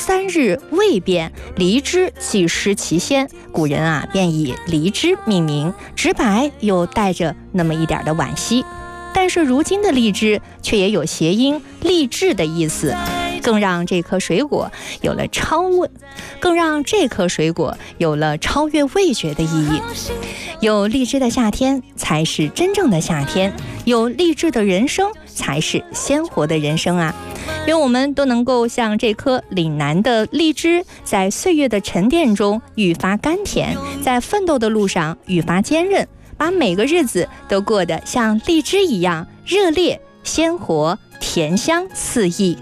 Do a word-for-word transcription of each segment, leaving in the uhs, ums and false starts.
三日未变，梨枝既失其先。古人啊，便以梨枝命名，直白又带着那么一点的惋惜。但是如今的荔枝却也有谐音励志的意思，更让这颗水果有了超更让这颗水果有了超越味觉的意义。有荔枝的夏天才是真正的夏天，有励志的人生才是鲜活的人生啊！愿我们都能够像这颗岭南的荔枝，在岁月的沉淀中愈发甘甜，在奋斗的路上愈发坚韧，把每个日子都过得像荔枝一样热烈、鲜活、甜香四溢。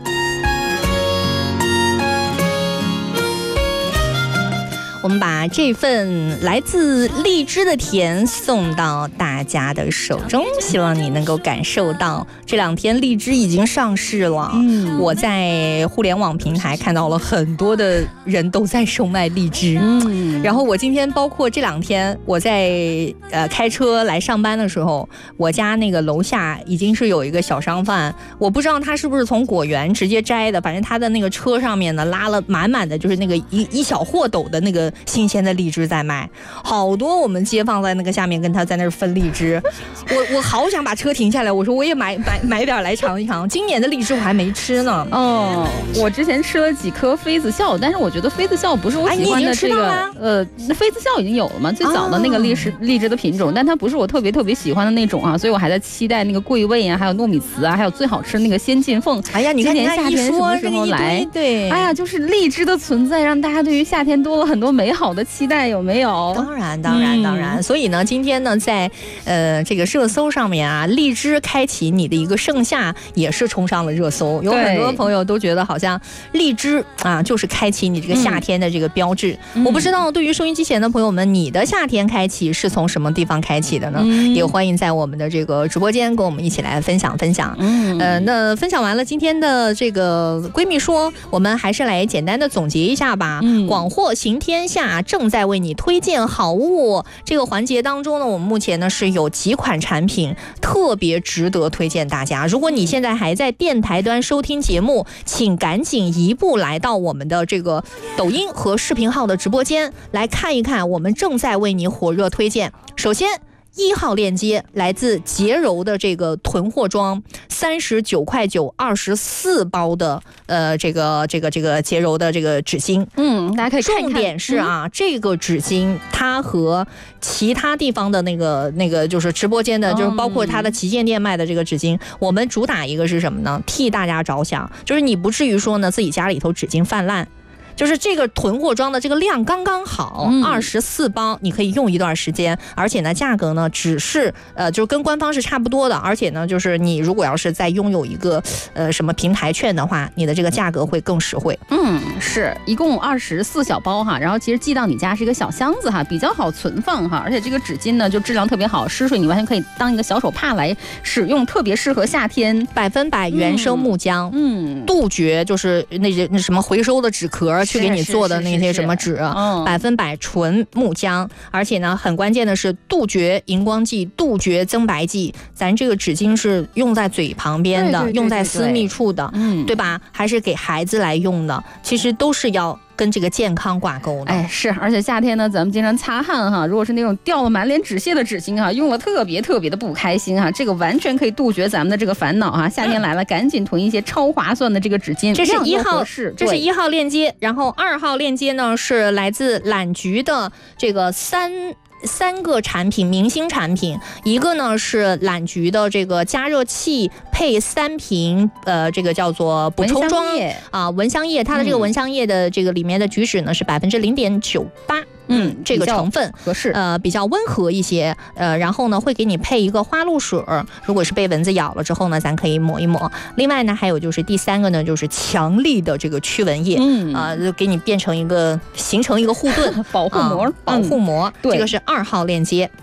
我们把这份来自荔枝的甜送到大家的手中，希望你能够感受到。这两天荔枝已经上市了，嗯，我在互联网平台看到了很多的人都在售卖荔枝，嗯，然后我今天包括这两天我在呃开车来上班的时候，我家那个楼下已经是有一个小商贩，我不知道他是不是从果园直接摘的，反正他的那个车上面呢拉了满满的，就是那个一一小货斗的那个新鲜的荔枝在卖，好多我们街坊在那个下面跟他在那儿分荔枝，我我好想把车停下来，我说我也买买买点来尝一尝。今年的荔枝我还没吃呢。 哦，我之前吃了几颗妃子笑，但是我觉得妃子笑不是我喜欢的这个。哎、呃，妃子笑已经有了嘛，最早的那个荔枝、哦、荔枝的品种，但它不是我特别特别喜欢的那种啊，所以我还在期待那个桂味啊，还有糯米糍啊，还有最好吃的那个鲜劲凤。 哎呀，你看今年夏天什么时候来？ 对， 哎呀，就是荔枝的存在，让大家对于夏天多了很多美好的期待，有没有？ 当然，当然，当然。嗯、所以呢，今天呢，在呃这个热搜上面啊，荔枝开启你的一个盛夏，也是冲上了热搜。有很多朋友都觉得好像荔枝啊，就是开启你这个夏天的这个标志。嗯、我不知道对于收音机前的朋友们，你的夏天开启是从什么地方开启的呢？嗯、也欢迎在我们的这个直播间跟我们一起来分享分享。嗯，呃，那分享完了今天的这个闺蜜说，我们还是来简单的总结一下吧。嗯、广货行天下正在为你推荐好物这个环节当中呢，我们目前呢是有几款产品特别值得推荐大家。如果你现在还在电台端收听节目，请赶紧移步来到我们的这个抖音和视频号的直播间来看一看，我们正在为你火热推荐。首先一号链接来自洁柔的这个囤货装，三十九块九，二十四包的呃这个这个这个洁柔的这个纸巾， 嗯，大家可以看一看。 重点是啊，嗯、这个纸巾它和其他地方的那个那个就是直播间的，就是包括它的旗舰店卖的这个纸巾，嗯、我们主打一个是什么呢？替大家着想，就是你不至于说呢自己家里头纸巾泛滥。就是这个囤货装的这个量刚刚好，二十四包，你可以用一段时间，而且呢，价格呢只是呃，就是跟官方是差不多的，而且呢，就是你如果要是再拥有一个呃什么平台券的话，你的这个价格会更实惠。 嗯，是一共二十四小包哈，然后其实寄到你家是一个小箱子哈，比较好存放哈，而且这个纸巾呢就质量特别好，湿水你完全可以当一个小手帕来使用，特别适合夏天。 百分百原生木浆，嗯，杜绝就是那些那什么回收的纸壳。去给你做的那些什么纸，百分百纯木浆，而且呢，很关键的是杜绝荧光剂，杜绝增白剂。咱这个纸巾是用在嘴旁边的，对对对对对，用在私密处的，嗯，对吧？还是给孩子来用的，其实都是要跟这个健康挂钩的。 哎，是，而且夏天呢，咱们经常擦汗哈，如果是那种掉了满脸纸屑的纸巾哈，用了特别特别的不开心哈，这个完全可以杜绝咱们的这个烦恼哈。夏天来了，赶紧囤一些超划算的这个纸巾。 这是一号，这是一号链接，然后二号链接呢是来自懒菊的这个三。三个产品，明星产品，一个呢是懒菊的这个加热器配三瓶，呃，这个叫做补充装啊，蚊香液，它的这个蚊香液的这个里面的菊酯呢是百分之零点九八。嗯，这个成分合适， 呃，比较温和一些，呃，然后呢会给你配一个花露水，如果是被蚊子咬了之后呢，咱可以抹一抹。另外呢，还有就是第三个呢，就是强力的这个驱蚊液，嗯啊、呃，就给你变成一个形成一个护盾保护膜、 呃，保护膜， 嗯、 这个是二号链接。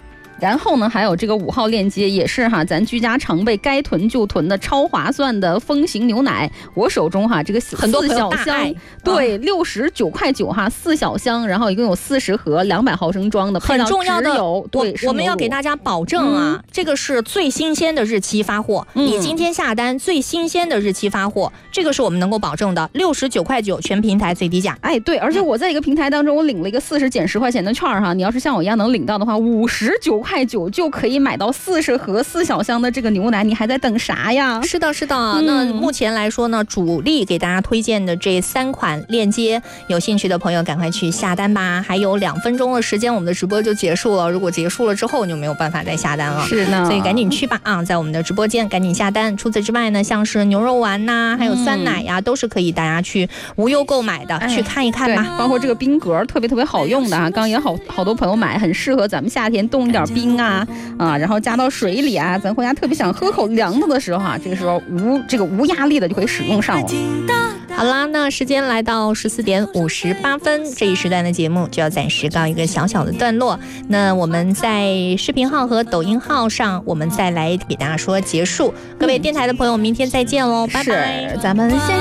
然后呢，还有这个五号链接也是哈，咱居家常备，该囤就囤的超划算的风行牛奶。我手中哈这个四小箱，对，六十九块九哈，四小箱，然后一共有四十盒，两百毫升装的， 很重要的。 对， 我们要给大家保证啊，嗯、这个是最新鲜的日期发货。嗯、你今天下单最新鲜的日期发货，这个是我们能够保证的，六十九块九全平台最低价。 哎，对，而且我在一个平台当中，我领了一个四十减十块钱的券哈，你要是像我一样能领到的话，五十九块九就可以买到四十盒四小箱的这个牛奶，你还在等啥呀？ 是的，是的。嗯、那目前来说呢，主力给大家推荐的这三款链接，有兴趣的朋友赶快去下单吧。还有两分钟的时间，我们的直播就结束了。如果结束了之后，你就没有办法再下单了。 是呢， 所以赶紧去吧啊，在我们的直播间赶紧下单。除此之外呢，像是牛肉丸呐、啊，还有酸奶呀、啊，都是可以大家去无忧购买的，哎、去看一看吧。 包括这个冰格，特别特别好用的啊，刚也好好多朋友买，很适合咱们夏天冻一点冰啊啊，然后加到水里啊，咱回家特别想喝口凉的的时候啊，这个时候无这个无压力的就可以使用上了。 好啦，那时间来到十四点五十八分，这一时段的节目就要暂时告一个小小的段落。那我们在视频号和抖音号上，我们再来给大家说结束。各位电台的朋友，明天再见喽，拜拜， 咱们先。